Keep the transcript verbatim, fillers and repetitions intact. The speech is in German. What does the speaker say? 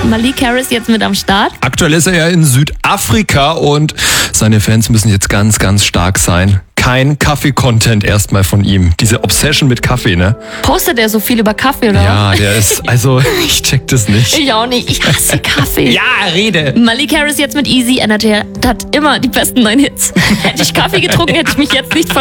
Malik Harris jetzt mit am Start? Aktuell ist er ja in Südafrika und seine Fans müssen jetzt ganz, ganz stark sein. Kein Kaffee-Content erstmal von ihm. Diese Obsession mit Kaffee, ne? Postet er so viel über Kaffee, oder? Ja, der ist, also, ich check das nicht. Ich auch nicht. Ich hasse Kaffee. Ja, rede. Malik Harris jetzt mit Easy. N R T hat immer die besten neuen Hits. Hätte ich Kaffee getrunken, hätte ich mich jetzt nicht